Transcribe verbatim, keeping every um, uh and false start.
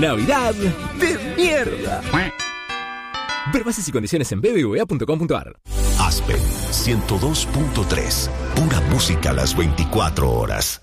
Navidad de mierda. Ver bases y condiciones en b b v a punto com punto a r. Aspen ciento dos punto tres. Pura música a las veinticuatro horas.